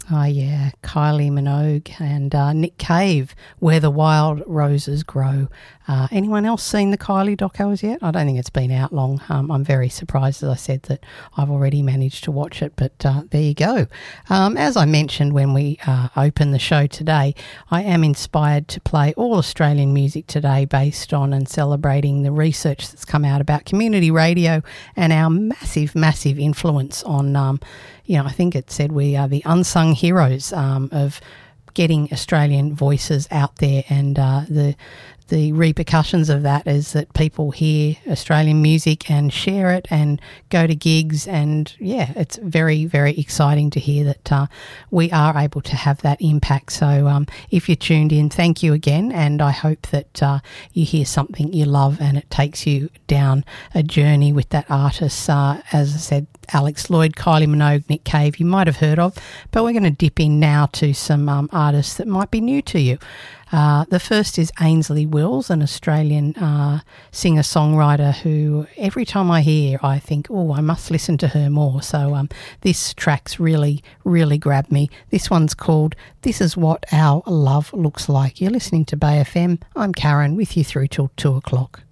Oh, yeah, Kylie Minogue and Nick Cave, Where the Wild Roses Grow. Anyone else seen the Kylie doco as yet? I don't think it's been out long. I'm very surprised, as I said, that I've already managed to watch it, but there you go. As I mentioned when we opened the show today, I am inspired to play all Australian music today based on and celebrating the research that's come out about community radio and our massive, massive influence on, I think it said we are the unsung heroes of getting Australian voices out there, and the repercussions of that is that people hear Australian music and share it and go to gigs, and yeah, it's very, very exciting to hear that we are able to have that impact. So if you're tuned in, thank you again, and I hope that you hear something you love and it takes you down a journey with that artist. As I said, Alex Lloyd, Kylie Minogue, Nick Cave, you might have heard of, but we're going to dip in now to some artists that might be new to you. The first is Ainsley Wills, an Australian singer-songwriter who every time I hear I think, oh, I must listen to her more. So this track's really, really grabbed me. This one's called This Is What Our Love Looks Like. You're listening to Bay FM. I'm Karen with you through till 2 o'clock.